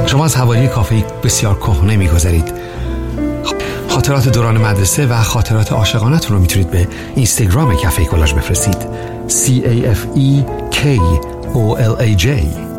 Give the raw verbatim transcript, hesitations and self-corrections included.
شما از حوالی کافه بسیار کهنه می‌گذرید. خاطرات دوران مدرسه و خاطرات عاشقانه‌تون رو میتونید به اینستاگرام کافه کولاژ بفرستید. C A F E K O L A J